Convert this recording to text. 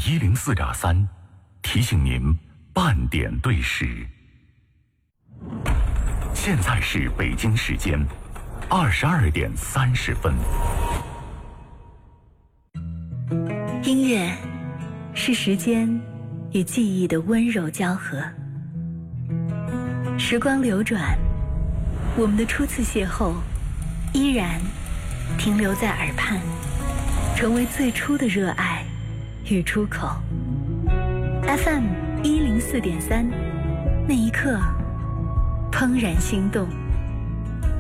104.3，提醒您半点对时。现在是北京时间22点30分。 音乐是时间与记忆的温柔交合。时光流转，我们的初次邂逅依然停留在耳畔，成为最初的热爱与出口。FM 104.3，那一刻怦然心动。